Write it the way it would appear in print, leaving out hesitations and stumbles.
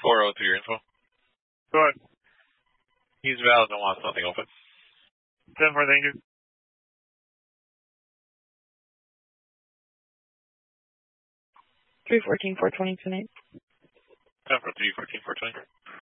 403 your info. Go ahead. He's valid and wants nothing open. 10-4, thank you. 314, 420 tonight. 10-4, 314, 420.